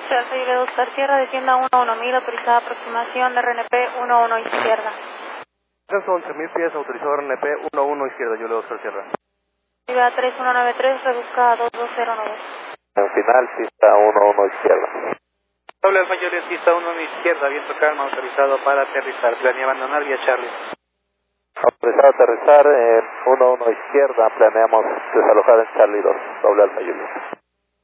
Norte, Alfa Julia 2 Sierra, descienda 11.000, autorizada aproximación de RNP 11 izquierda. Descenso 11.000 pies, autorizado RNP 11 izquierda, Julia 2 Sierra. Actividad 3193, reduzca a 2209. En final, pista 11 izquierda. Doble Alfa Julia, pista 11 izquierda, viento calma, autorizado para aterrizar, planea abandonar vía Charlie. Autorizado a aterrizar en 11 izquierda, planeamos desalojar en Charlie 2, doble Alfa Julia.